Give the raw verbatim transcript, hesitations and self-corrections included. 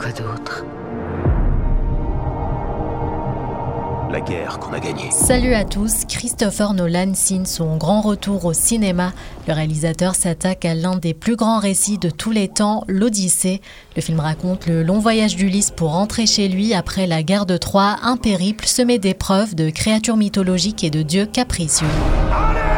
contre d'autres. La guerre qu'on a gagnée. Salut à tous, Christopher Nolan signe son grand retour au cinéma. Le réalisateur s'attaque à l'un des plus grands récits de tous les temps, l'Odyssée. Le film raconte le long voyage d'Ulysse pour rentrer chez lui après la guerre de Troie, un périple semé d'épreuves, de créatures mythologiques et de dieux capricieux. Allez,